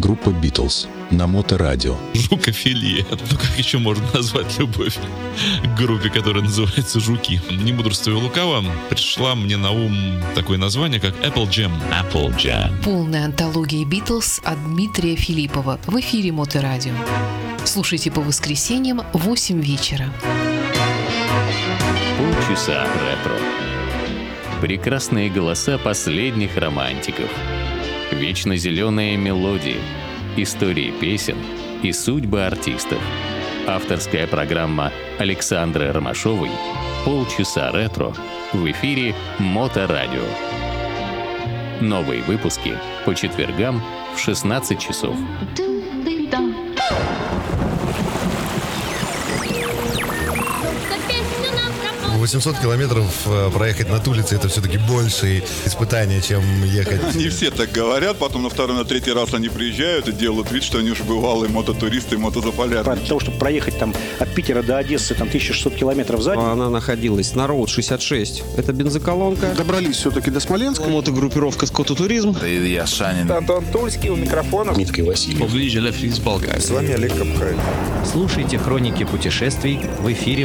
Группа «Битлз» на Моторадио. Жукофилия. Ну как еще можно назвать любовь к группе, которая называется «Жуки»? Не мудрствуя лукаво, пришла мне на ум такое название, как Apple Jam. Apple Jam. Полная антология «Битлз» от Дмитрия Филиппова в эфире Моторадио. Слушайте по воскресеньям в 8 вечера. Полчаса ретро. Прекрасные голоса последних романтиков. Вечно зеленые мелодии. Истории песен и судьбы артистов. Авторская программа Александры Ромашовой «Полчаса ретро» в эфире Моторадио. Новые выпуски по четвергам в 16 часов. 800 километров проехать на Тулице — это все-таки большие испытания, чем ехать. Не все так говорят, потом на второй, на третий раз они приезжают и делают вид, что они уже бывалые мототуристы и мотозаполярники. Для того, чтобы проехать там от Питера до Одессы, там 1600 километров за день. Она находилась на Роуд 66. Это бензоколонка. Добрались все-таки до Смоленска. Мотогруппировка «Скототуризм». Илья Шанин. Антон Тульский у микрофона. Дмитрий Васильев. С вами Олег Капхай. Слушайте «Хроники путешествий» в эфире